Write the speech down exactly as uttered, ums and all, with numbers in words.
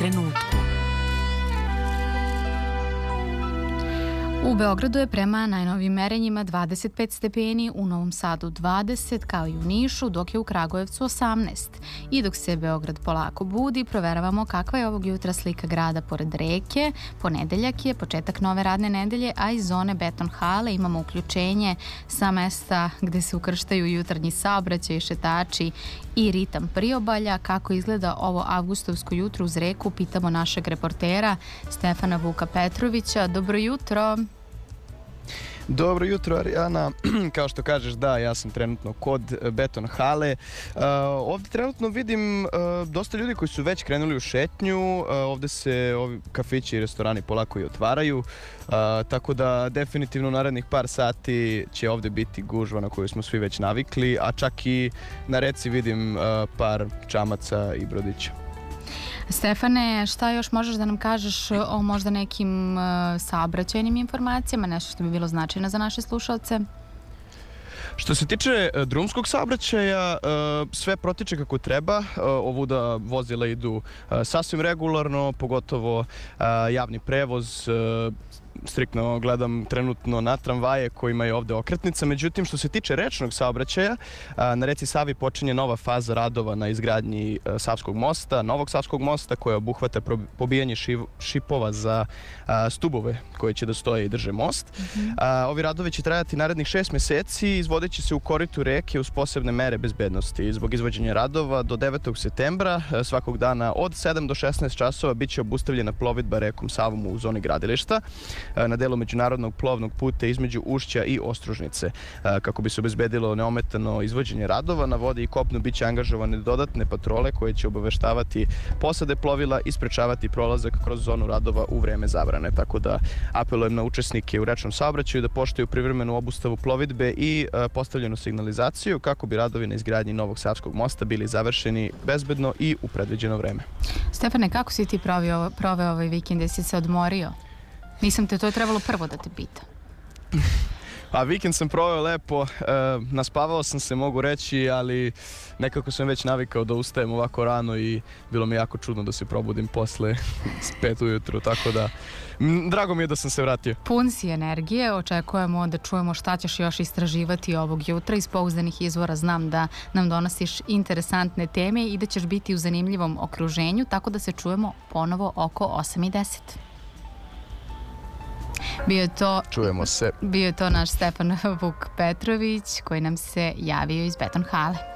trenutku. U Beogradu je prema najnovijim merenjima dvadeset pet stepeni, u Novom Sadu dvadeset, kao i u Nišu, dok je u Kragujevcu osamnaest. I dok se Beograd polako budi, proveravamo kakva je ovog jutra slika grada pored reke. Ponedeljak je početak nove radne nedelje, a iz zone Beton hale imamo uključenje sa mesta gde se ukrštaju jutarnji saobraćaj, šetači i ritam priobalja. Kako izgleda ovo avgustovsko jutro uz reku, pitamo našeg reportera Stefana Vuka Petrovića. Dobro jutro. Dobro jutro, Arijana. Kao što kažeš, da, ja sam trenutno kod Beton hale. Uh, ovdje trenutno vidim uh, dosta ljudi koji su već krenuli u šetnju. Uh, ovdje se ovi kafići i restorani polako i otvaraju. Uh, tako da definitivno narednih par sati će ovdje biti gužva na koju smo svi već navikli, a čak i na reci vidim uh, par čamaca i brodića. Stefane, šta još možeš da nam kažeš o možda nekim uh, saobraćajnim informacijama, nešto što bi bilo značajno za naše slušalce? Što se tiče uh, drumskog saobraćaja, uh, sve protiče kako treba. Uh, ovuda vozila idu uh, sasvim regularno, pogotovo uh, javni prevoz. Uh, striktno gledam trenutno na tramvaje kojima je ovdje okretnica. Međutim, što se tiče rečnog saobraćaja, na reci Savi počinje nova faza radova na izgradnji Savskog mosta, novog Savskog mosta, koja obuhvata pobijanje šipova za stubove koji će da stoje i drže most. Mm-hmm. Ovi radovi će trajati narednih šest mjeseci i izvodit će se u koritu reke uz posebne mere bezbednosti. Zbog izvođenja radova do devetog septembra svakog dana od sedam do šesnaest časova bit će obustavljena plovidba rekom Savom u zoni gradilišta na delu međunarodnog plovnog puta između Ušća i Ostružnice. Kako bi se obezbedilo neometano izvođenje radova, na vodi i kopnu bit će angažovane dodatne patrole koje će obaveštavati posade plovila i sprečavati prolazak kroz zonu radova u vreme zabrane. Tako da apelujem na učesnike u rečnom saobraćaju da poštuju privremenu obustavu plovidbe i postavljenu signalizaciju kako bi radovi na izgradnji novog Savskog mosta bili završeni bezbedno i u predviđeno vreme. Stefane, kako si ti proveo, proveo ovaj vikend? Jesi se odmorio? Nisam te, to je trebalo prvo da te pitam. A vikend sam proveo lepo, e, naspavao sam se, mogu reći, ali nekako sam već navikao da ustajem ovako rano i bilo mi jako čudno da se probudim posle pet ujutru, tako da m, drago mi je da sam se vratio. Pun si energije, očekujemo da čujemo šta ćeš još istraživati ovog jutra. Iz pouzdanih izvora znam da nam donosiš interesantne teme i da ćeš biti u zanimljivom okruženju, tako da se čujemo ponovo oko osam i deset. Bio je to, Čujemo se. Bio je to naš Stefan Vuk Petrović koji nam se javio iz Beton hale.